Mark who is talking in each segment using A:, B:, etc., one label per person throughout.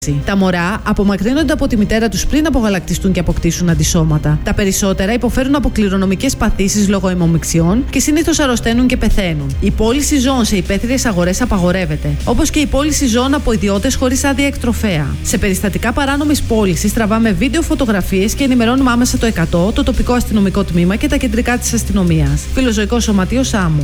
A: Τα μωρά απομακρύνονται από τη μητέρα τους πριν απογαλακτιστούν και αποκτήσουν αντισώματα. Τα περισσότερα υποφέρουν από κληρονομικές παθήσεις λόγω αιμομιξιών και συνήθως αρρωσταίνουν και πεθαίνουν. Η πώληση ζώων σε υπαίθριες αγορές απαγορεύεται, όπως και η πώληση ζώων από ιδιώτες χωρίς άδεια εκτροφέα. Σε περιστατικά παράνομης πώλησης τραβάμε βίντεο, φωτογραφίες και ενημερώνουμε άμεσα το 100, το τοπικό αστυνομικό τμήμα και τα κεντρικά της αστυνομίας. Φιλοζωικό Σωματείο Σάμου.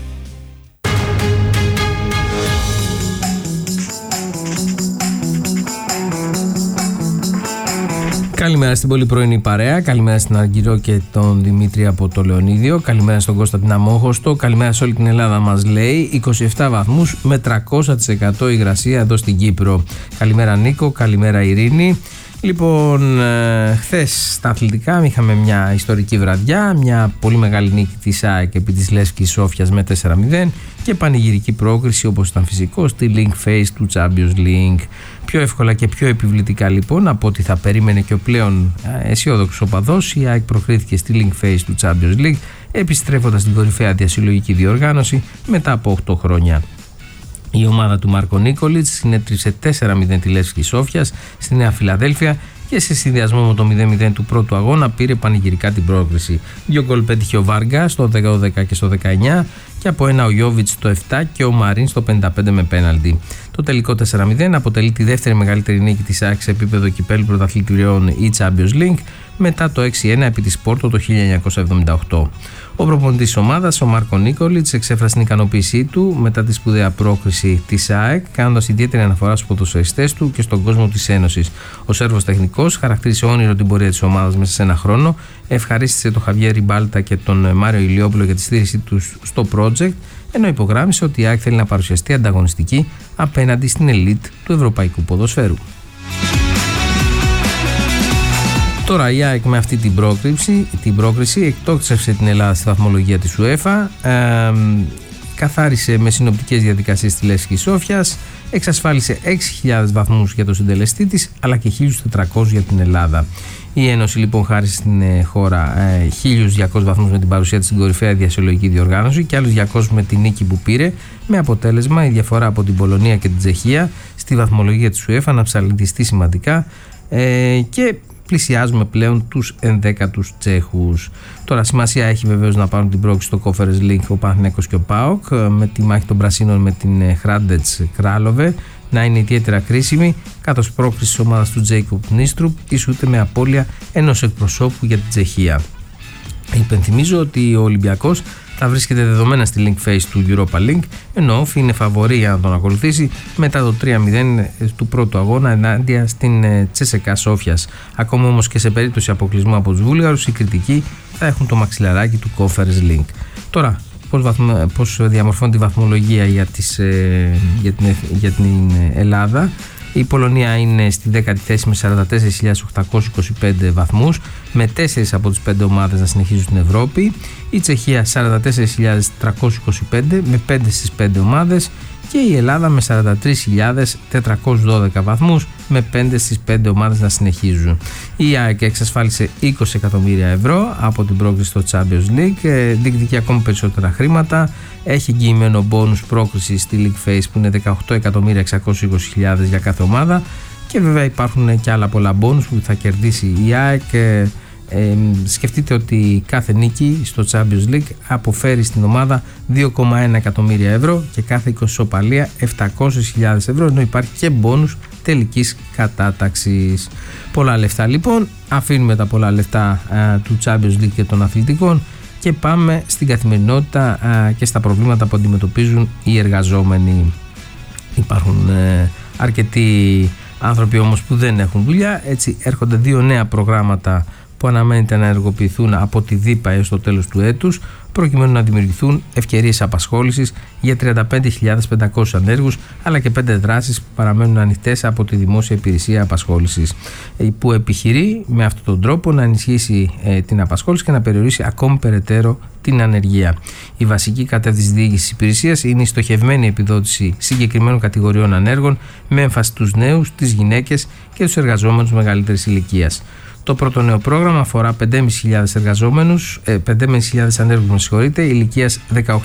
B: Καλημέρα στην πολύ πρωινή παρέα, καλημέρα στην Αργυρό και τον Δημήτρη από το Λεωνίδιο, καλημέρα στον Κώστα την Αμόχωστο, καλημέρα σε όλη την Ελλάδα μας λέει, 27 βαθμούς με 300% υγρασία εδώ στην Κύπρο. Καλημέρα Νίκο, καλημέρα Ειρήνη. Λοιπόν, χθες στα αθλητικά είχαμε μια ιστορική βραδιά, μια πολύ μεγάλη νίκη της ΑΕΚ επί της Λεύσκης Σόφιας με 4-0 και πανηγυρική πρόκριση όπως ήταν φυσικό στη Link Phase του Champions League. Πιο εύκολα και πιο επιβλητικά λοιπόν από ό,τι θα περίμενε και ο πλέον αισιόδοξος οπαδός, η ΑΕΚ προκρίθηκε στη Link Phase του Champions League επιστρέφοντας στην κορυφαία διασυλλογική διοργάνωση μετά από 8 χρόνια. Η ομάδα του Μάρκο Νίκολιτς συνέτριψε 4-0 τη Λεύσκη Σόφιας στη Νέα Φιλαδέλφια και σε συνδυασμό με το 0-0 του πρώτου αγώνα πήρε πανηγυρικά την πρόκριση. 2 γκολ πέτυχε ο Βάργκα στο 10 και στο 19 και από ένα ο Γιόβιτς στο 7 και ο Μαρίν στο 55 με πέναλτι. Το τελικό 4-0 αποτελεί τη δεύτερη μεγαλύτερη νίκη της ΑΕΚ σε επίπεδο κυπέλλου πρωταθλητριών ή Champions League μετά το 6-1 επί της Πόρτο το 1978. Ο προπονητής της ομάδας, ο Μάρκο Νίκολιτς, εξέφρασε την ικανοποίησή του μετά τη σπουδαία πρόκριση της ΑΕΚ, κάνοντας ιδιαίτερη αναφορά στους ποδοσφαιριστές του και στον κόσμο της Ένωσης. Ο Σέρβος τεχνικός χαρακτήρισε όνειρο την πορεία της ομάδας μέσα σε ένα χρόνο, ευχαρίστησε τον Χαβιέ Ριμπάλτα και τον Μάριο Ηλιόπουλο για τη στήριξή τους στο project, ενώ υπογράμμισε ότι η ΑΕΚ θέλει να παρουσιαστεί ανταγωνιστική απέναντι στην ελίτ του ευρωπαϊκού ποδοσφαίρου. Τώρα η ΑΕΚ με αυτή την πρόκριση εκτόξευσε την Ελλάδα στη βαθμολογία της UEFA, καθάρισε με συνοπτικές διαδικασίες τη Λεύσκη Σόφιας, εξασφάλισε 6.000 βαθμούς για το συντελεστή της αλλά και 1.400 για την Ελλάδα. Η Ένωση λοιπόν χάρισε στην χώρα 1.200 βαθμούς με την παρουσία της στην κορυφαία διασυλλογική διοργάνωση και άλλους 200 με την νίκη που πήρε, με αποτέλεσμα η διαφορά από την Πολωνία και την Τσεχία στη βαθμολογία της UEFA να ψαλιδιστεί σημαντικά και πλησιάζουμε πλέον τους 11ους Τσέχους. Τώρα σημασία έχει βεβαίως να πάρουν την πρόκριση στο Conference League ο Παναθηναϊκός και ο ΠΑΟΚ, με τη μάχη των Πρασίνων με την Hrádec Králové να είναι ιδιαίτερα κρίσιμη, καθώς πρόκριση της ομάδας του Τζέικοπ Νίστρουπ ισούται με απώλεια ενός εκπροσώπου για την Τσεχία. Υπενθυμίζω ότι ο Ολυμπιακός θα βρίσκεται δεδομένα στη Link Phase του Europa League, ενώ είναι φαβορί για να τον ακολουθήσει μετά το 3-0 του πρώτου αγώνα ενάντια στην Τσέσεκα Σόφιας. Ακόμα όμως και σε περίπτωση αποκλεισμού από τους Βούλγαρους, οι κριτικοί θα έχουν το μαξιλαράκι του Conference League. Τώρα, πώς διαμορφώνει τη βαθμολογία για την Ελλάδα. Η Πολωνία είναι στη 10η θέση με 44.825 βαθμούς, με 4 από τις 5 ομάδες να συνεχίζουν στην Ευρώπη. Η Τσεχία 44.325 με 5 στις 5 ομάδες και η Ελλάδα με 43.412 βαθμούς με 5 στις 5 ομάδες να συνεχίζουν. Η ΑΕΚ εξασφάλισε 20 εκατομμύρια ευρώ από την πρόκριση στο Champions League, διεκδικεί ακόμη περισσότερα χρήματα, έχει εγγυημένο μπόνους πρόκριση στη League Phase που είναι 18.620.000 για κάθε ομάδα και βέβαια υπάρχουν και άλλα πολλά μπόνους που θα κερδίσει η ΑΕΚ. Σκεφτείτε ότι κάθε νίκη στο Champions League αποφέρει στην ομάδα 2,1 εκατομμύρια ευρώ και κάθε 20 ισοπαλία 700.000 ευρώ, ενώ υπάρχει και μπόνους τελικής κατάταξης. Πολλά λεφτά λοιπόν, αφήνουμε τα πολλά λεφτά του Champions League και των αθλητικών και πάμε στην καθημερινότητα και στα προβλήματα που αντιμετωπίζουν οι εργαζόμενοι. Υπάρχουν αρκετοί άνθρωποι όμως που δεν έχουν δουλειά, έτσι έρχονται 2 νέα προγράμματα που αναμένεται να ενεργοποιηθούν από τη ΔΥΠΑ έως το τέλος του έτους, προκειμένου να δημιουργηθούν ευκαιρίες απασχόλησης για 35.500 ανέργους, αλλά και 5 δράσεις που παραμένουν ανοιχτές από τη Δημόσια Υπηρεσία Απασχόλησης, που επιχειρεί με αυτόν τον τρόπο να ενισχύσει την απασχόληση και να περιορίσει ακόμη περαιτέρω την ανεργία. Η βασική κατεύθυνση διοίκησης της υπηρεσίας είναι η στοχευμένη επιδότηση συγκεκριμένων κατηγοριών ανέργων με έμφαση στους νέους, τις γυναίκες και τους εργαζόμενους μεγαλύτερης ηλικίας. Το πρώτο νέο πρόγραμμα αφορά 5.500 ανέργους ηλικίας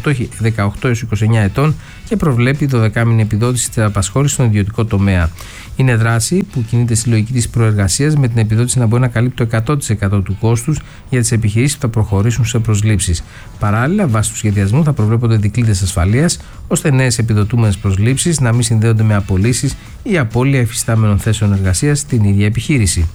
B: 18-29 ετών και προβλέπει 12μηνη επιδότηση της απασχόλησης στον ιδιωτικό τομέα. Είναι δράση που κινείται στη λογική της προεργασίας, με την επιδότηση να μπορεί να καλύπτει το 100% του κόστους για τις επιχειρήσεις που θα προχωρήσουν σε προσλήψεις. Παράλληλα, βάσει του σχεδιασμού θα προβλέπονται δικλείδες ασφαλείας, ώστε νέες επιδοτούμενες προσλήψεις να μην συνδέονται με απολύσεις ή απώλεια υφιστάμενων θέσεων εργασίας στην ίδια επιχείρηση.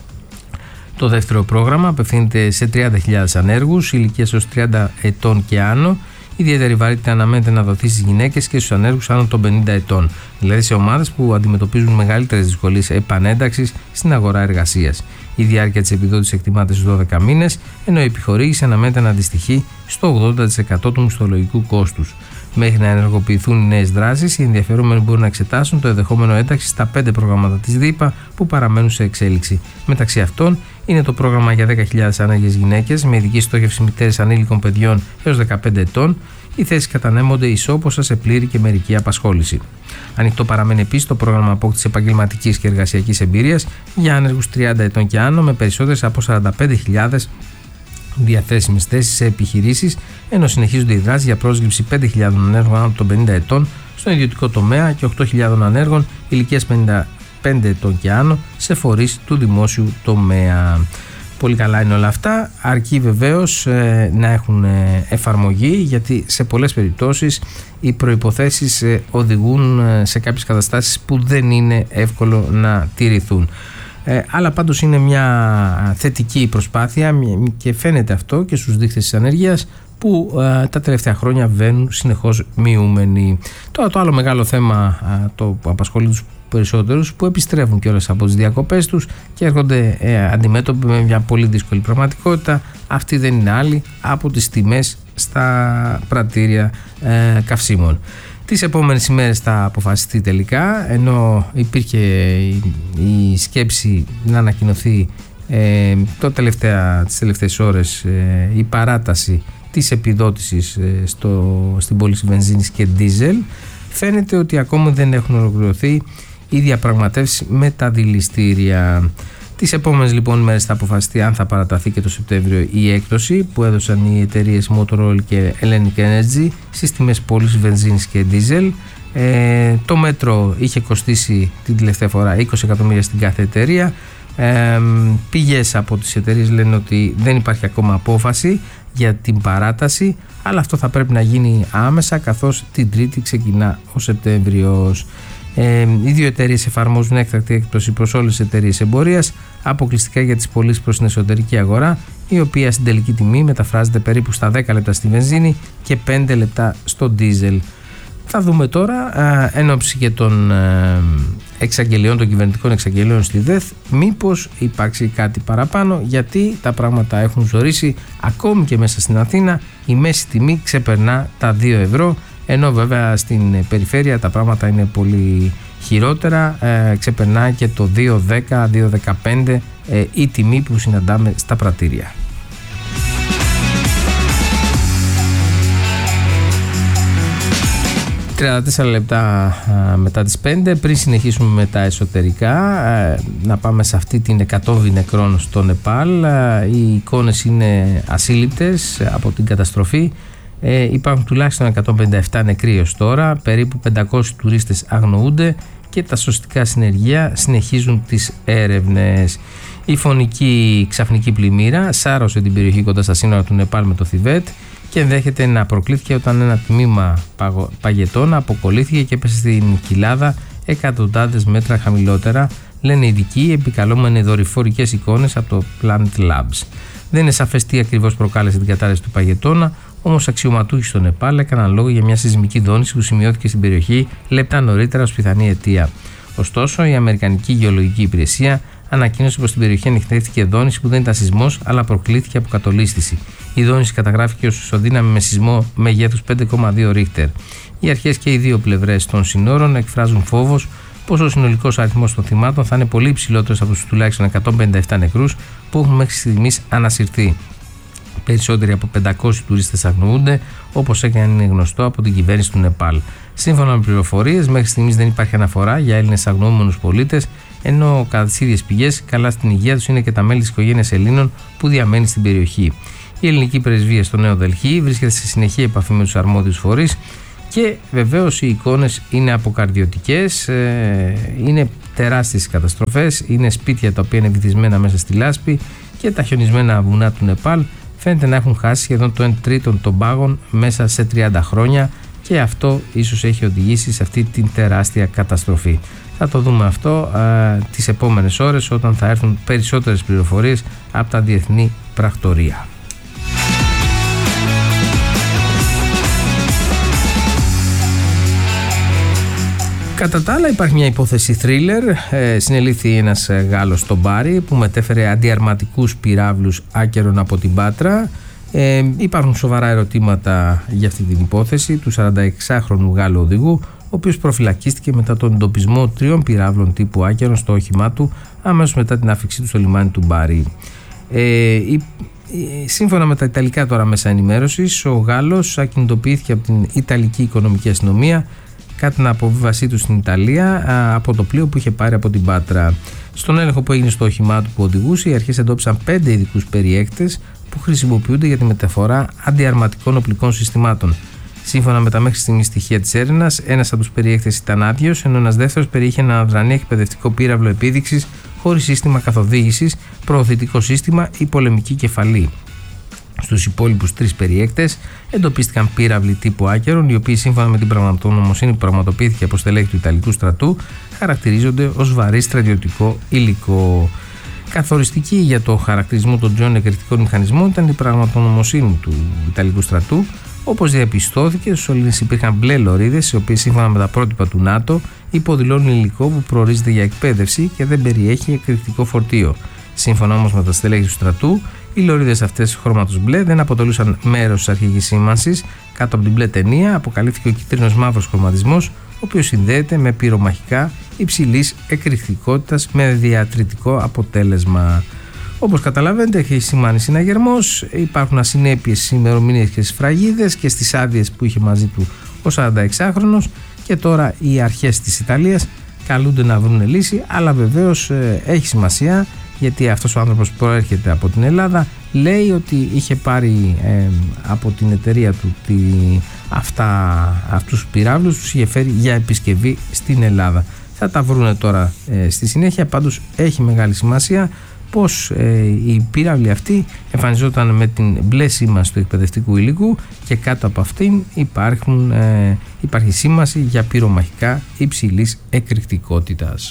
B: Το δεύτερο πρόγραμμα απευθύνεται σε 30.000 ανέργους ηλικίας έως 30 ετών και άνω. Ιδιαίτερη βαρύτητα αναμένεται να δοθεί στις γυναίκες και στους ανέργους άνω των 50 ετών, δηλαδή σε ομάδες που αντιμετωπίζουν μεγαλύτερες δυσκολίες επανένταξης στην αγορά εργασίας. Η διάρκεια της επιδότησης εκτιμάται στους 12 μήνες, ενώ η επιχορήγηση αναμένεται να αντιστοιχεί στο 80% του μισθολογικού κόστους. Μέχρι να ενεργοποιηθούν οι νέες δράσεις, οι ενδιαφερόμενοι μπορούν να εξετάσουν το ενδεχόμενο ένταξης στα 5 προγράμματα της ΔΥΠΑ που παραμένουν σε εξέλιξη. Μεταξύ αυτών είναι το πρόγραμμα για 10.000 άνεργες γυναίκες με ειδική στόχευση μητέρες ανήλικων παιδιών έως 15 ετών. Οι θέσεις κατανέμονται ισόποσα σε πλήρη και μερική απασχόληση. Ανοιχτό παραμένει επίσης το πρόγραμμα απόκτησης επαγγελματικής και εργασιακής εμπειρίας για άνεργους 30 ετών και άνω, με περισσότερες από 45.000 διαθέσιμες θέσεις σε επιχειρήσεις, ενώ συνεχίζονται οι δράσεις για πρόσληψη 5.000 ανέργων άνω των 50 ετών στον ιδιωτικό τομέα και 8.000 ανέργων ηλικίας 55 ετών και άνω σε φορείς του δημόσιου τομέα. Πολύ καλά είναι όλα αυτά, αρκεί βεβαίως να έχουν εφαρμογή, γιατί σε πολλές περιπτώσεις οι προϋποθέσεις οδηγούν σε κάποιες καταστάσεις που δεν είναι εύκολο να τηρηθούν. Αλλά πάντως είναι μια θετική προσπάθεια και φαίνεται αυτό και στους δείκτες της ανεργίας που τα τελευταία χρόνια βαίνουν συνεχώς μειούμενοι. Τώρα το άλλο μεγάλο θέμα, το που απασχολεί τους περισσότερους, που επιστρέφουν κιόλας από τις διακοπές τους και έρχονται αντιμέτωποι με μια πολύ δύσκολη πραγματικότητα. Αυτή δεν είναι άλλη από τις τιμές στα πρατήρια καυσίμων. Τις επόμενες ημέρες θα αποφασιστεί τελικά, ενώ υπήρχε η σκέψη να ανακοινωθεί τις τελευταίες ώρες η παράταση της επιδότησης στην πώληση βενζίνης και ντίζελ. Φαίνεται ότι ακόμα δεν έχουν ολοκληρωθεί οι διαπραγματεύσεις με τα δηληστήρια. Τις επόμενες λοιπόν μέρες θα αποφασιστεί αν θα παραταθεί και το Σεπτέμβριο η έκπτωση που έδωσαν οι εταιρείες Motor Oil και Hellenic Energy στις τιμές πώλησης βενζίνης και ντίζελ. Το μέτρο είχε κοστίσει την τελευταία φορά 20 εκατομμύρια στην κάθε εταιρεία. Πηγές από τις εταιρείες λένε ότι δεν υπάρχει ακόμα απόφαση για την παράταση, αλλά αυτό θα πρέπει να γίνει άμεσα, καθώς την Τρίτη ξεκινά ο Σεπτέμβριος. Οι δύο εταιρείες εφαρμόζουν έκτακτη έκπτωση προς όλες τις εταιρείες εμπορίας, αποκλειστικά για τις πωλήσεις προς την εσωτερική αγορά, η οποία στην τελική τιμή μεταφράζεται περίπου στα 10 λεπτά στη βενζίνη και 5 λεπτά στο ντίζελ. Θα δούμε τώρα, εν ώψη και των εξαγγελιών, των κυβερνητικών εξαγγελιών στη ΔΕΘ, μήπως υπάρξει κάτι παραπάνω, γιατί τα πράγματα έχουν ζορίσει. Ακόμη και μέσα στην Αθήνα η μέση τιμή ξεπερνά τα 2 ευρώ, ενώ βέβαια στην περιφέρεια τα πράγματα είναι πολύ χειρότερα, ξεπερνά και το 2,10, 2,15 η τιμή που συναντάμε στα πρατήρια. 34 λεπτά μετά τις 5, πριν συνεχίσουμε με τα εσωτερικά, να πάμε σε αυτή την εκατόμβη νεκρών στο Νεπάλ. Οι εικόνες είναι ασύλληπτες από την καταστροφή. Υπάρχουν τουλάχιστον 157 νεκροί ως τώρα, περίπου 500 τουρίστες αγνοούνται και τα σωστικά συνεργεία συνεχίζουν τις έρευνες. Η φωνική ξαφνική πλημμύρα σάρωσε την περιοχή κοντά στα σύνορα του Νεπάλ με το Θιβέτ και ενδέχεται να προκλήθηκε όταν ένα τμήμα παγετών αποκολλήθηκε και έπεσε στην κοιλάδα εκατοντάδες μέτρα χαμηλότερα, λένε οι ειδικοί επικαλούμενοι δορυφορικές εικόνες από το Planet Labs. Δεν είναι σαφές τι ακριβώς προκάλεσε την κατάρρευση του παγετώνα, όμως αξιωματούχοι στο Νεπάλ έκαναν λόγο για μια σεισμική δόνηση που σημειώθηκε στην περιοχή λεπτά νωρίτερα ως πιθανή αιτία. Ωστόσο, η Αμερικανική Γεωλογική Υπηρεσία ανακοίνωσε πως στην περιοχή ανοιχνεύτηκε δόνηση που δεν ήταν σεισμός, αλλά προκλήθηκε από κατολίσθηση. Η δόνηση καταγράφηκε ως ισοδύναμη με σεισμό μεγέθους 5,2 Ρίχτερ. Οι αρχές και οι δύο πλευρές των συνόρων εκφράζουν φόβος πως ο συνολικός αριθμός των θυμάτων θα είναι πολύ υψηλότερος από τους τουλάχιστον 157 νεκρούς που έχουν μέχρι στιγμής ανασυρθεί. Περισσότεροι από 500 τουρίστες αγνοούνται, όπως έκανε γνωστό από την κυβέρνηση του Νεπάλ. Σύμφωνα με πληροφορίες, μέχρι στιγμής δεν υπάρχει αναφορά για Έλληνες αγνοούμενους πολίτες, ενώ κατά τις ίδιες πηγές καλά στην υγεία τους είναι και τα μέλη της οικογένειας Ελλήνων που διαμένει στην περιοχή. Η ελληνική πρεσβεία στο Νέο Δελχή βρίσκεται σε συνεχή επαφή με τους αρμόδιους φορείς και βεβαίως οι εικόνες είναι αποκαρδιωτικές, είναι τεράστιες οι καταστροφές, είναι σπίτια τα οποία είναι βυθισμένα μέσα στη λάσπη και τα χιονισμένα βουνά του Νεπάλ φαίνεται να έχουν χάσει σχεδόν το 1/3 των πάγων μέσα σε 30 χρόνια και αυτό ίσως έχει οδηγήσει σε αυτή την τεράστια καταστροφή. Θα το δούμε αυτό τις επόμενες ώρες όταν θα έρθουν περισσότερες πληροφορίες από τα διεθνή πρακτορία. Κατά τα άλλα υπάρχει μια υπόθεση θρίλερ. Συνελήφθη ένας Γάλλος στο Μπάρι που μετέφερε αντιαρματικούς πυράβλους άκερων από την Πάτρα. Υπάρχουν σοβαρά ερωτήματα για αυτή την υπόθεση του 46χρονου Γάλλου οδηγού, ο οποίος προφυλακίστηκε μετά τον εντοπισμό 3 πυράβλων τύπου άκερων στο όχημά του αμέσως μετά την άφηξή του στο λιμάνι του Μπάρι. Σύμφωνα με τα ιταλικά τώρα μέσα ενημέρωσης, ο Γάλλος ακινητοποιήθηκε από την Ιταλική Οικονομική Αστυνομία κατά την αποβίβασή του στην Ιταλία από το πλοίο που είχε πάρει από την Πάτρα. Στον έλεγχο που έγινε στο όχημά του που οδηγούσε, οι αρχές εντόπισαν 5 ειδικούς περιέκτες που χρησιμοποιούνται για τη μεταφορά αντιαρματικών οπλικών συστημάτων. Σύμφωνα με τα μέχρι στιγμής στοιχεία της έρευνας, ένας από τους περιέκτες ήταν άδειος, ενώ ένας δεύτερος περιείχε ένα αδρανή εκπαιδευτικό πύραυλο επίδειξης χωρίς σύστημα καθοδήγησης, προωθητικό σύστημα ή πολεμική κεφαλή. Στους υπόλοιπους 3 περιέκτες εντοπίστηκαν πύραυλοι τύπου άκερων, οι οποίοι σύμφωνα με την πραγματογνωμοσύνη που πραγματοποιήθηκε από στελέχη του Ιταλικού στρατού χαρακτηρίζονται ως βαρύ στρατιωτικό υλικό. Καθοριστική για το χαρακτηρισμό των τζιών εκρηκτικών μηχανισμών ήταν η πραγματογνωμοσύνη του Ιταλικού στρατού. Όπως διαπιστώθηκε, στους σωλήνες υπήρχαν μπλε λωρίδες, οι οποίες σύμφωνα με τα πρότυπα του ΝΑΤΟ υποδηλώνουν υλικό που προορίζεται για εκπαίδευση και δεν περιέχει εκρηκτικό φορτίο. Σύμφωνα όμως με τα στελέχη του στρατού, οι λωρίδες αυτές χρώματος μπλε δεν αποτελούσαν μέρος της αρχικής σήμανσης. Κάτω από την μπλε ταινία αποκαλύφθηκε ο κίτρινος μαύρος χρωματισμός, ο οποίος συνδέεται με πυρομαχικά υψηλής εκρηκτικότητας με διατριτικό αποτέλεσμα. Όπως καταλαβαίνετε, έχει σημάνει συναγερμός, υπάρχουν ασυνέπειες στις ημερομηνίες και στις φραγίδες και στις άδειες που είχε μαζί του ο 46χρονος και τώρα οι αρχές της Ιταλίας καλούνται να βρουν λύση, αλλά βεβαίως έχει σημασία γιατί αυτός ο άνθρωπος προέρχεται από την Ελλάδα, λέει ότι είχε πάρει από την εταιρεία του αυτούς τους πυράβλους, τους είχε φέρει για επισκευή στην Ελλάδα. Θα τα βρούνε τώρα στη συνέχεια, πάντως έχει μεγάλη σημασία πως η πύραυλη αυτή εμφανιζόταν με την μπλε σήμανση του εκπαιδευτικού υλικού και κάτω από αυτήν υπάρχει σήμανση για πυρομαχικά υψηλής εκρηκτικότητας.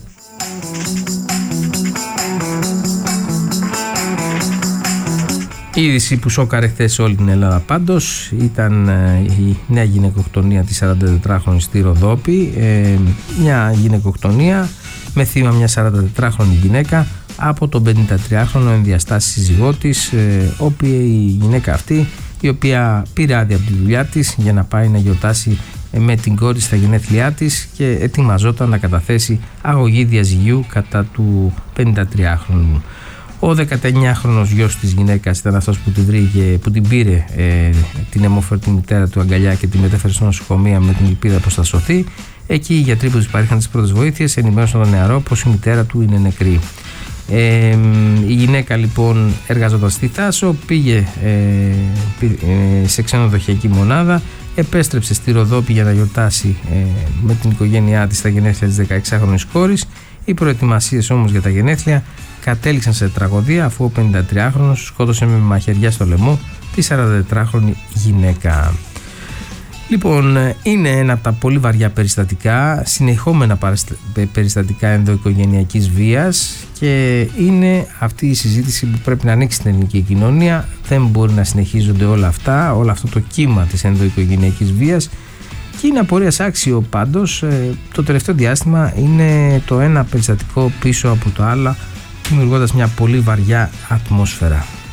B: Η είδηση που σόκαρε χθες όλη την Ελλάδα πάντως ήταν η νέα γυναικοκτονία της 44χρονης στη Ροδόπη, μια γυναικοκτονία με θύμα μια 44χρονη γυναίκα από τον 53χρονο ενδιαστάση σύζυγό της, η γυναίκα αυτή η οποία πήρε άδεια από τη δουλειά της για να πάει να γιορτάσει με την κόρη στα γενέθλιά της και ετοιμαζόταν να καταθέσει αγωγή διαζυγίου κατά του 53χρονου. Ο 19χρονος γιος της γυναίκας ήταν αυτός που την πήρε την αιμόφερτη μητέρα του αγκαλιά και τη μετέφερε στο νοσοκομείο με την ελπίδα πως θα σωθεί. Εκεί οι γιατροί που της παρήχαν τις πρώτες βοήθειες ενημέρωσαν τον νεαρό πως η μητέρα του είναι νεκρή. Η γυναίκα λοιπόν εργαζόταν στη Θάσο, πήγε σε ξενοδοχειακή μονάδα, επέστρεψε στη Ροδόπη για να γιορτάσει με την οικογένειά της τα γενέθλια της 16χρονης κόρης. Οι προετοιμασίες όμως για τα γενέθλια κατέληξαν σε τραγωδία, αφού ο 53χρονος σκότωσε με μαχαιριά στο λαιμό τη 44χρονη γυναίκα. Λοιπόν, είναι ένα από τα πολύ βαριά περιστατικά, συνεχόμενα περιστατικά ενδοοικογενειακής βίας και είναι αυτή η συζήτηση που πρέπει να ανοίξει στην ελληνική κοινωνία. Δεν μπορεί να συνεχίζονται όλα αυτά, όλο αυτό το κύμα της ενδοοικογενειακής βίας και είναι απορίας άξιο πάντως. Το τελευταίο διάστημα είναι το ένα περιστατικό πίσω από το άλλο, δημιουργώντας μια πολύ βαριά ατμόσφαιρα.